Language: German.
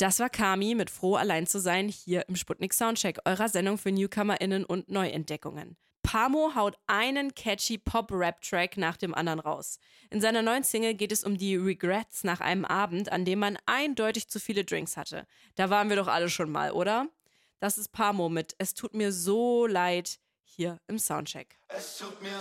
Das war Kami mit Froh allein zu sein hier im Sputnik Soundcheck, eurer Sendung für NewcomerInnen und Neuentdeckungen. Pamo haut einen catchy Pop-Rap-Track nach dem anderen raus. In seiner neuen Single geht es um die Regrets nach einem Abend, an dem man eindeutig zu viele Drinks hatte. Da waren wir doch alle schon mal, oder? Das ist Pamo mit Es tut mir so leid hier im Soundcheck. Es tut mir